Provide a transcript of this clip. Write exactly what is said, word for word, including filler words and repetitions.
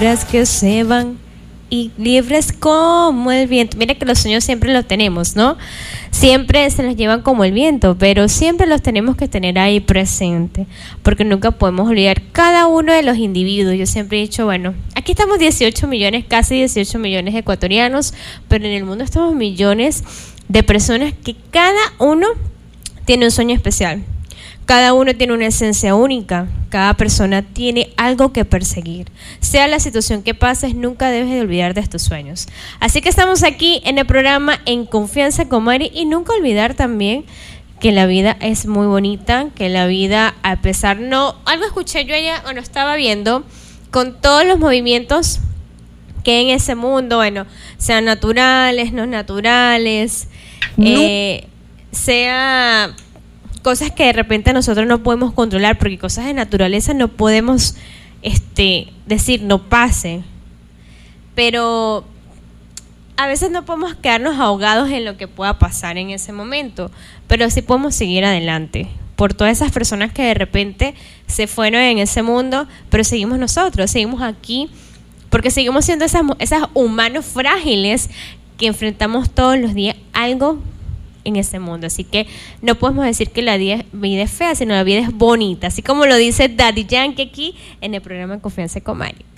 Que se van y libres como el viento. Mira que los sueños siempre los tenemos, ¿no? Siempre se los llevan como el viento, pero siempre los tenemos que tener ahí presente, porque nunca podemos olvidar cada uno de los individuos. Yo siempre he dicho, bueno, aquí estamos dieciocho millones, casi dieciocho millones de ecuatorianos, pero en el mundo estamos millones de personas que cada uno tiene un sueño especial. Cada uno tiene una esencia única, cada persona tiene algo que perseguir. Sea la situación que pases, nunca debes de olvidar de tus sueños. Así que estamos aquí en el programa En Confianza con Mari y nunca olvidar también que la vida es muy bonita, que la vida, a pesar, no, algo escuché yo allá, bueno, estaba viendo, con todos los movimientos que en ese mundo, bueno, sean naturales, no naturales, no. eh, sea... cosas que de repente nosotros no podemos controlar, porque cosas de naturaleza no podemos este, decir no pase, pero a veces no podemos quedarnos ahogados en lo que pueda pasar en ese momento, pero sí podemos seguir adelante por todas esas personas que de repente se fueron en ese mundo, pero seguimos nosotros, seguimos aquí, porque seguimos siendo esas, esas humanos frágiles que enfrentamos todos los días algo en ese mundo. Así que no podemos decir que la vida, vida es fea, sino la vida es bonita, así como lo dice Daddy Yankee aquí en el programa En Confianza con Mari.